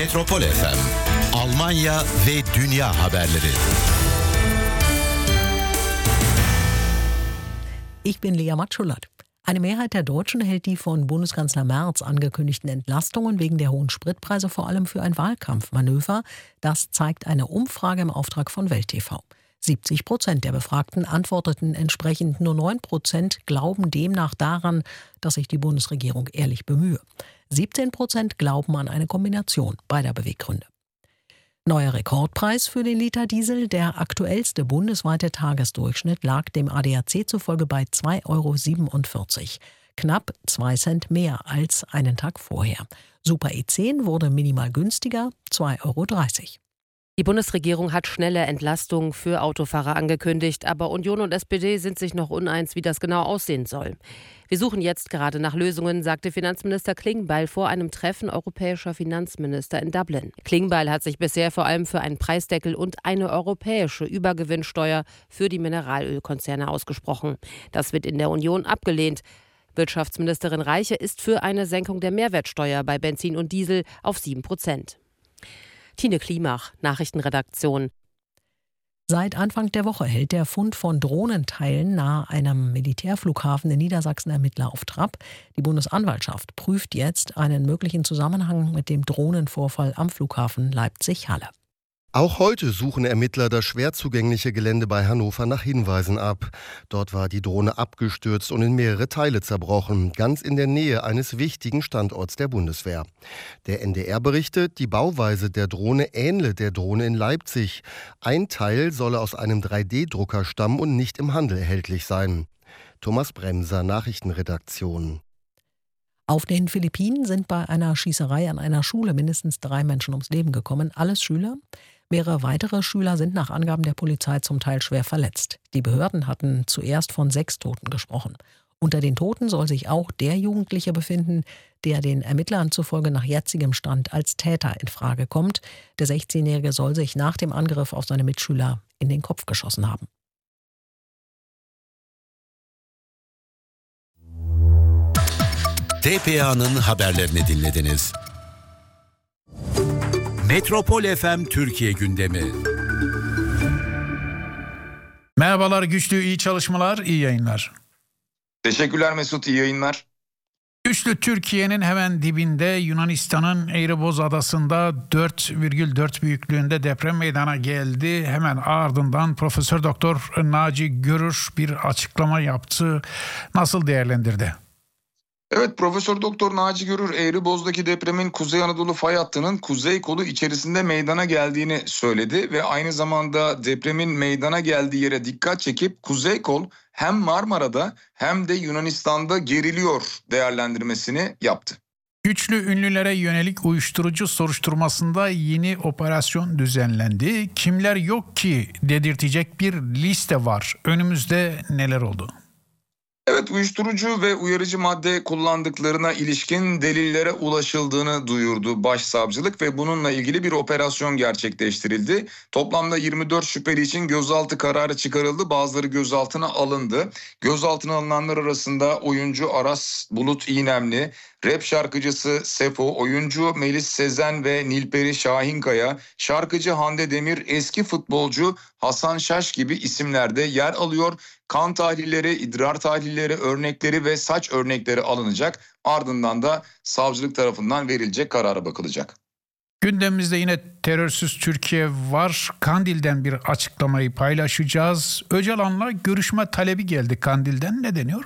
Metropol FM, Almanya ve dünya haberleri. Ich bin Lea Matschulat. Eine Mehrheit der Deutschen hält die von Bundeskanzler Merz angekündigten Entlastungen wegen der hohen Spritpreise vor allem für ein Wahlkampfmanöver. Das zeigt eine Umfrage im Auftrag von Welt TV. 70% der Befragten antworteten entsprechend, nur 9% glauben demnach daran, dass sich die Bundesregierung ehrlich bemühe. 17% glauben an eine Kombination beider Beweggründe. Neuer Rekordpreis für den Liter Diesel. Der aktuellste bundesweite Tagesdurchschnitt lag dem ADAC zufolge bei 2,47 €. Knapp 2 Cent mehr als einen Tag vorher. Super E10 wurde minimal günstiger, 2,30 €. Die Bundesregierung hat schnelle Entlastungen für Autofahrer angekündigt, aber Union und SPD sind sich noch uneins, wie das genau aussehen soll. Wir suchen jetzt gerade nach Lösungen, sagte Finanzminister Klingbeil vor einem Treffen europäischer Finanzminister in Dublin. Klingbeil hat sich bisher vor allem für einen Preisdeckel und eine europäische Übergewinnsteuer für die Mineralölkonzerne ausgesprochen. Das wird in der Union abgelehnt. Wirtschaftsministerin Reiche ist für eine Senkung der Mehrwertsteuer bei Benzin und Diesel auf 7%. Tine Klimach, Nachrichtenredaktion. Seit Anfang der Woche hält der Fund von Drohnenteilen nahe einem Militärflughafen in Niedersachsen Ermittler auf Trab. Die Bundesanwaltschaft prüft jetzt einen möglichen Zusammenhang mit dem Drohnenvorfall am Flughafen Leipzig-Halle. Auch heute suchen Ermittler das schwer zugängliche Gelände bei Hannover nach Hinweisen ab. Dort war die Drohne abgestürzt und in mehrere Teile zerbrochen, ganz in der Nähe eines wichtigen Standorts der Bundeswehr. Der NDR berichtet, die Bauweise der Drohne ähnle der Drohne in Leipzig. Ein Teil solle aus einem 3D-Drucker stammen und nicht im Handel erhältlich sein. Thomas Bremser, Nachrichtenredaktion. Auf den Philippinen sind bei einer Schießerei an einer Schule mindestens 3 Menschen ums Leben gekommen, alles Schüler. Mehrere weitere Schüler sind nach Angaben der Polizei zum Teil schwer verletzt. Die Behörden hatten zuerst von 6 Toten gesprochen. Unter den Toten soll sich auch der Jugendliche befinden, der den Ermittlern zufolge nach jetzigem Stand als Täter in Frage kommt. Der 16-Jährige soll sich nach dem Angriff auf seine Mitschüler in den Kopf geschossen haben. TPA'nın haberlerini dinlediniz. Metropol FM Türkiye gündemi. Merhabalar Güçlü, iyi çalışmalar, iyi yayınlar. Teşekkürler Mesut, iyi yayınlar. Güçlü, Türkiye'nin hemen dibinde Yunanistan'ın Eğriboz Adası'nda 4,4 büyüklüğünde deprem meydana geldi. Hemen ardından Profesör Doktor Naci Görür bir açıklama yaptı. Nasıl değerlendirdi? Evet, Profesör Doktor Naci Görür, Eğriboz'daki depremin Kuzey Anadolu fay hattının kuzey kolu içerisinde meydana geldiğini söyledi ve aynı zamanda depremin meydana geldiği yere dikkat çekip kuzey kol hem Marmara'da hem de Yunanistan'da geriliyor değerlendirmesini yaptı. Güçlü, ünlülere yönelik uyuşturucu soruşturmasında yeni operasyon düzenlendi. Kimler yok ki dedirtecek bir liste var. Önümüzde neler oldu? Evet, uyuşturucu ve uyarıcı madde kullandıklarına ilişkin delillere ulaşıldığını duyurdu Başsavcılık ve bununla ilgili bir operasyon gerçekleştirildi. Toplamda 24 şüpheli için gözaltı kararı çıkarıldı. Bazıları gözaltına alındı. Gözaltına alınanlar arasında oyuncu Aras Bulut İynemli, rap şarkıcısı Sefo, oyuncu Melis Sezen ve Nilperi Şahinkaya, şarkıcı Hande Demir, eski futbolcu Hasan Şaş gibi isimler de yer alıyor. Kan tahlilleri, idrar tahlilleri, örnekleri ve saç örnekleri alınacak. Ardından da savcılık tarafından verilecek karara bakılacak. Gündemimizde yine terörsüz Türkiye var. Kandil'den bir açıklamayı paylaşacağız. Öcalan'la görüşme talebi geldi Kandil'den. Ne deniyor?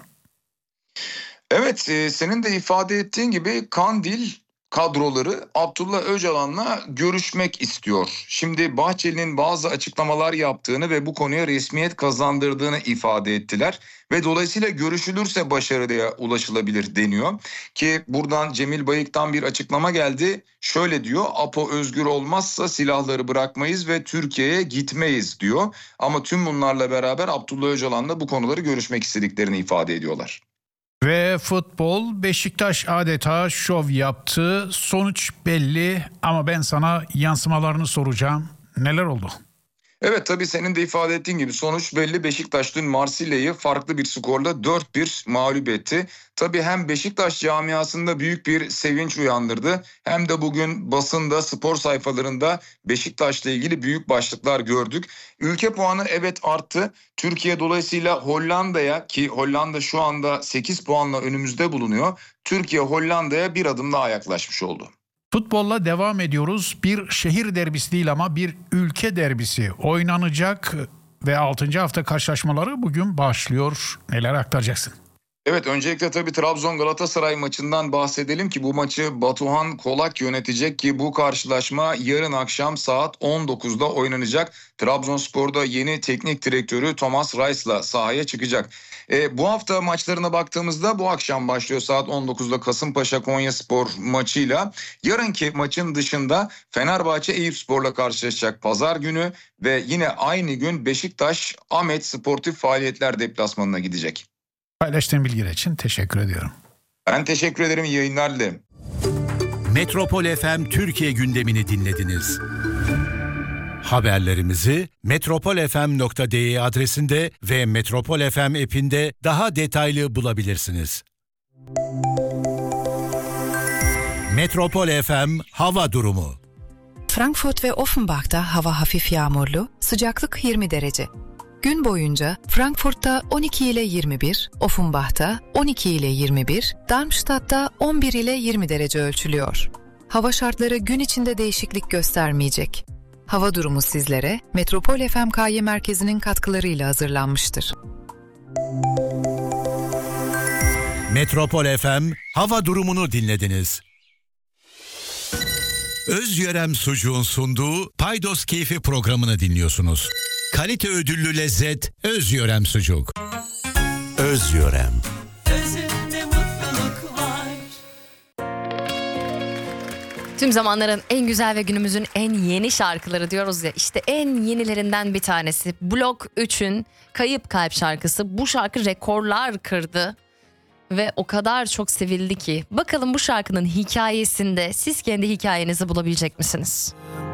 Evet, senin de ifade ettiğin gibi Kandil kadroları Abdullah Öcalan'la görüşmek istiyor. Şimdi Bahçeli'nin bazı açıklamalar yaptığını ve bu konuya resmiyet kazandırdığını ifade ettiler. Ve dolayısıyla görüşülürse başarıya ulaşılabilir deniyor. Ki buradan Cemil Bayık'tan bir açıklama geldi. Şöyle diyor: APO özgür olmazsa silahları bırakmayız ve Türkiye'ye gitmeyiz diyor. Ama tüm bunlarla beraber Abdullah Öcalan'la bu konuları görüşmek istediklerini ifade ediyorlar. Ve futbol, Beşiktaş adeta şov yaptı. Sonuç belli ama ben sana yansımalarını soracağım. Neler oldu? Evet, tabii senin de ifade ettiğin gibi sonuç belli. Beşiktaş dün Marsilya'yı farklı bir skorla 4-1 mağlup etti. Tabii hem Beşiktaş camiasında büyük bir sevinç uyandırdı, hem de bugün basında, spor sayfalarında Beşiktaş'la ilgili büyük başlıklar gördük. Ülke puanı evet arttı. Türkiye dolayısıyla Hollanda'ya, ki Hollanda şu anda 8 puanla önümüzde bulunuyor, Türkiye Hollanda'ya bir adım daha yaklaşmış oldu. Futbolla devam ediyoruz. Bir şehir derbisi değil ama bir ülke derbisi oynanacak ve 6. hafta karşılaşmaları bugün başlıyor. Neler aktaracaksın? Evet, öncelikle tabii Trabzon Galatasaray maçından bahsedelim ki bu maçı Batuhan Kolak yönetecek ki bu karşılaşma yarın akşam saat 19'da oynanacak. Trabzonspor'da yeni teknik direktörü Thomas Reis'la sahaya çıkacak. Bu hafta maçlarına baktığımızda bu akşam başlıyor saat 19'da Kasımpaşa Konyaspor maçıyla. Yarınki maçın dışında Fenerbahçe Eyüpspor'la karşılaşacak pazar günü ve yine aynı gün Beşiktaş Ahmet Sportif Faaliyetler deplasmanına gidecek. Paylaştığın bilgiler için teşekkür ediyorum. Ben teşekkür ederim, iyi yayınlar dilerim. Metropol FM Türkiye gündemini dinlediniz. Haberlerimizi metropolfm.de adresinde ve Metropol FM app'inde daha detaylı bulabilirsiniz. Metropol FM hava durumu. Frankfurt ve Offenbach'ta hava hafif yağmurlu, sıcaklık 20 derece. Gün boyunca Frankfurt'ta 12 ile 21, Offenbach'ta 12 ile 21, Darmstadt'ta 11 ile 20 derece ölçülüyor. Hava şartları gün içinde değişiklik göstermeyecek. Hava durumu sizlere Metropol FMKY merkezinin katkılarıyla hazırlanmıştır. Metropol FM hava durumunu dinlediniz. Özyörem Sucuğun sunduğu Paydos Keyfi programını dinliyorsunuz. Kalite ödüllü lezzet Özyörem Sucuk. Özyörem. Özünde mutluluk var. Tüm zamanların en güzel ve günümüzün en yeni şarkıları diyoruz ya, işte en yenilerinden bir tanesi Blok 3'ün Kayıp Kalp şarkısı. Bu şarkı rekorlar kırdı ve o kadar çok sevildi ki. Bakalım bu şarkının hikayesinde siz kendi hikayenizi bulabilecek misiniz?